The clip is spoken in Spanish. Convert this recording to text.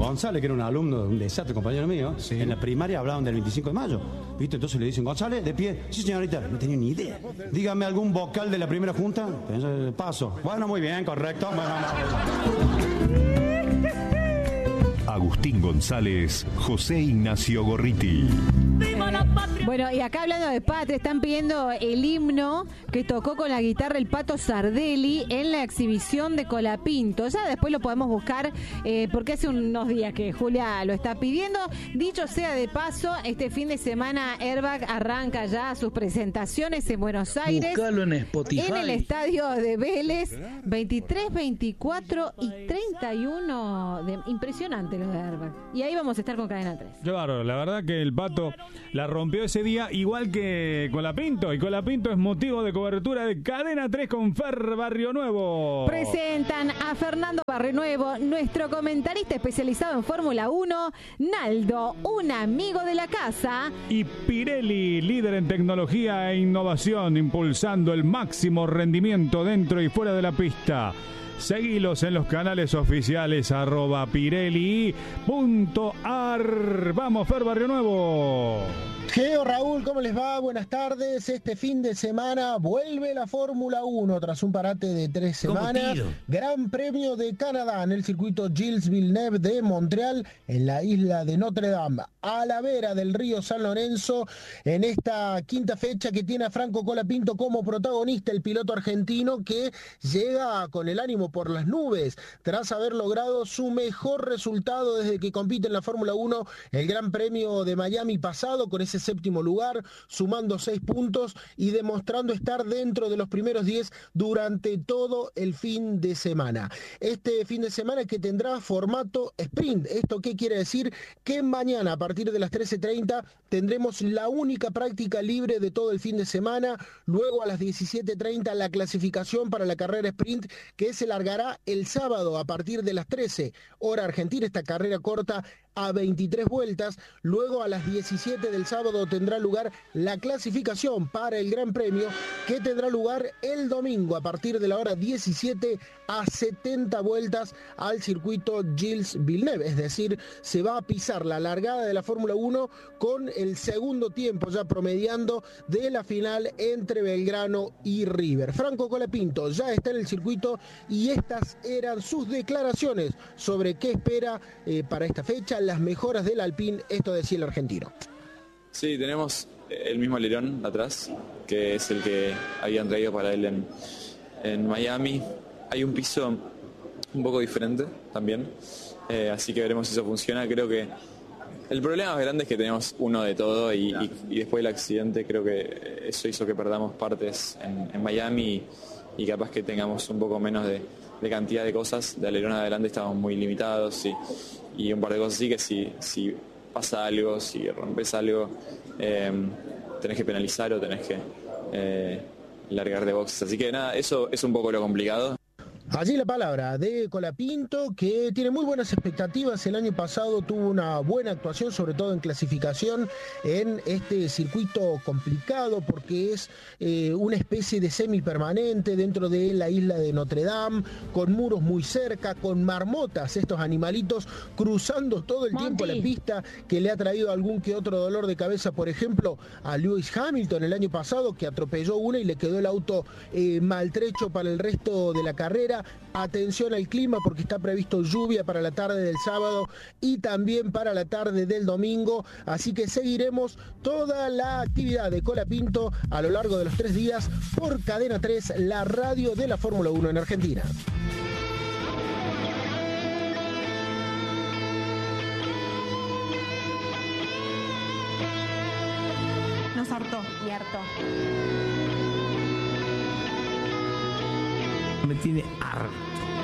González, que era un alumno de un desastre, compañero mío, Sí. en la primaria hablaban del 25 de mayo. ¿Viste? Entonces le dicen, González, de pie. Sí, señorita. No tenía ni idea. Dígame algún vocal de la primera junta. Paso. Bueno, muy bien, correcto. Agustín González, José Ignacio Gorriti. Bueno, y acá hablando de patria, están pidiendo el himno que tocó con la guitarra el Pato Sardelli en la exhibición de Colapinto. Ya después lo podemos buscar porque hace unos días que Julia lo está pidiendo. Dicho sea de paso, este fin de semana Airbag arranca ya sus presentaciones en Buenos Aires. Búscalo en Spotify. En el estadio de Vélez, 23, 24 y 31. Impresionante los de Airbag. Y ahí vamos a estar con Cadena 3. Qué bárbaro, la verdad que el Pato la rompió ese día, igual que Colapinto. Y Colapinto es motivo de cobertura de Cadena 3 con Fer Barrio Nuevo. Presentan a Fernando Barrionuevo, nuestro comentarista especializado en Fórmula 1, Naldo, un amigo de la casa. Y Pirelli, líder en tecnología e innovación, impulsando el máximo rendimiento dentro y fuera de la pista. Seguilos en los canales oficiales @pirelli.ar. Vamos, Fer Barrio Nuevo. Geo, Raúl, ¿cómo les va? Buenas tardes. Este fin de semana vuelve la Fórmula 1 tras un parate de 3 semanas. Gran Premio de Canadá en el circuito Gilles Villeneuve de Montreal, en la isla de Notre Dame, a la vera del río San Lorenzo, en esta quinta fecha que tiene a Franco Colapinto como protagonista, el piloto argentino que llega con el ánimo por las nubes tras haber logrado su mejor resultado desde que compite en la Fórmula 1, el Gran Premio de Miami pasado, con ese séptimo lugar, sumando 6 puntos y demostrando estar dentro de los primeros 10 durante todo el fin de semana. Este fin de semana que tendrá formato sprint. ¿Esto qué quiere decir? Que mañana a partir de las 13:30 tendremos la única práctica libre de todo el fin de semana. Luego a las 17:30 la clasificación para la carrera sprint, que se largará el sábado a partir de las 13 hora argentina, esta carrera corta a 23 vueltas. Luego a las 17 del sábado tendrá lugar la clasificación para el Gran Premio, que tendrá lugar el domingo a partir de la hora 17 a 70 vueltas al circuito Gilles Villeneuve. Es decir, se va a pisar la largada de la Fórmula 1 con el segundo tiempo ya promediando de la final entre Belgrano y River. Franco Colapinto ya está en el circuito y estas eran sus declaraciones sobre qué espera para esta fecha, las mejoras del Alpine. Esto decía el argentino. Sí, tenemos el mismo alerón atrás, que es el que habían traído para él en Miami. Hay un piso un poco diferente también, así que veremos si eso funciona. Creo que el problema más grande es que tenemos uno de todo y después del accidente creo que eso hizo que perdamos partes en Miami y capaz que tengamos un poco menos de cantidad de cosas. De alerón adelante estamos muy limitados y un par de cosas así que si pasa algo, si rompes algo, tenés que penalizar o tenés que largar de boxes. Así que nada, eso es un poco lo complicado. Allí la palabra de Colapinto, que tiene muy buenas expectativas. El año pasado tuvo una buena actuación, sobre todo en clasificación, en este circuito complicado porque es una especie de semipermanente dentro de la isla de Notre Dame, con muros muy cerca, con marmotas, estos animalitos cruzando todo el tiempo la pista, que le ha traído algún que otro dolor de cabeza, por ejemplo, a Lewis Hamilton el año pasado, que atropelló una y le quedó el auto maltrecho para el resto de la carrera. Atención al clima porque está previsto lluvia para la tarde del sábado y también para la tarde del domingo, así que seguiremos toda la actividad de Colapinto a lo largo de los 3 días por Cadena 3, la radio de la Fórmula 1 en Argentina. Nos hartó. Y harto. Me tiene harto.